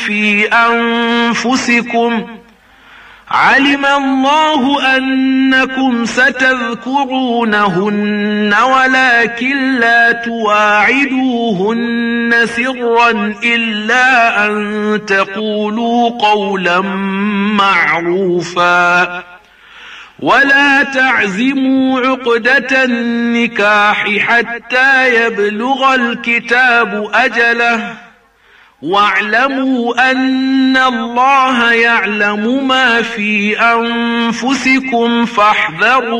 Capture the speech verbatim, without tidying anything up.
في أنفسكم علم الله أنكم ستذكرونهن ولكن لا تواعدوهن سرا إلا أن تقولوا قولا معروفا ولا تعزموا عقدة النكاح حتى يبلغ الكتاب أجله واعلموا أن الله يعلم ما في أنفسكم فاحذروا